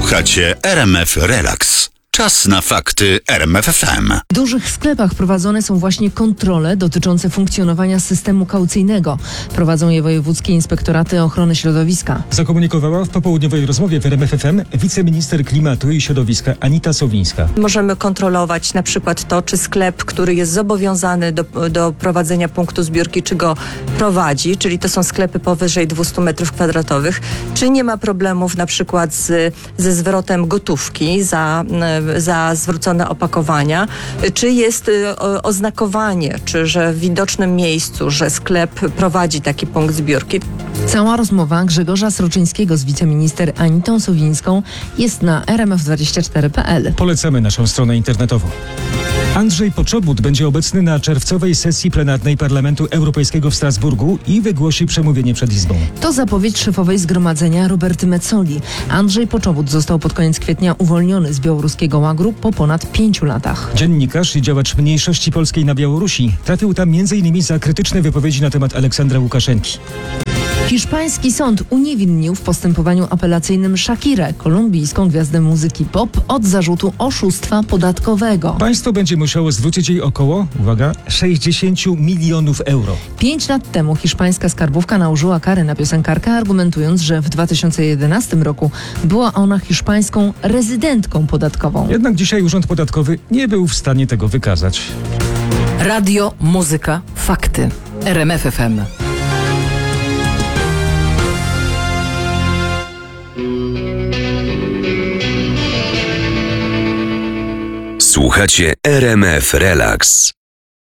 Słuchacie RMF Relax. Czas na fakty RMF FM. W dużych sklepach prowadzone są właśnie kontrole dotyczące funkcjonowania systemu kaucyjnego. Prowadzą je wojewódzkie inspektoraty ochrony środowiska. Zakomunikowała w popołudniowej rozmowie w RMF FM wiceminister klimatu i środowiska Anita Sowińska. Możemy kontrolować na przykład to, czy sklep, który jest zobowiązany do prowadzenia punktu zbiórki, czy go prowadzi, czyli to są sklepy powyżej 200 m2, czy nie ma problemów na przykład ze zwrotem gotówki za zwrócone opakowania, czy jest oznakowanie, czy że w widocznym miejscu, że sklep prowadzi taki punkt zbiórki. Cała rozmowa Grzegorza Sroczyńskiego z wiceminister Anitą Sowińską jest na rmf24.pl. Polecamy naszą stronę internetową. Andrzej Poczobut będzie obecny na czerwcowej sesji plenarnej Parlamentu Europejskiego w Strasburgu i wygłosi przemówienie przed Izbą. To zapowiedź szefowej zgromadzenia Roberty Metzoli. Andrzej Poczobut został pod koniec kwietnia uwolniony z białoruskiego łagru po ponad 5 latach. Dziennikarz i działacz mniejszości polskiej na Białorusi trafił tam m.in. za krytyczne wypowiedzi na temat Aleksandra Łukaszenki. Hiszpański sąd uniewinnił w postępowaniu apelacyjnym Shakirę, kolumbijską gwiazdę muzyki pop, od zarzutu oszustwa podatkowego. Państwo będzie musiało zwrócić jej około, uwaga, 60 milionów euro. 5 lat temu hiszpańska skarbówka nałożyła kary na piosenkarkę, argumentując, że w 2011 roku była ona hiszpańską rezydentką podatkową. Jednak dzisiaj Urząd Podatkowy nie był w stanie tego wykazać. Radio, muzyka, fakty. RMF FM. Słuchacie RMF Relax.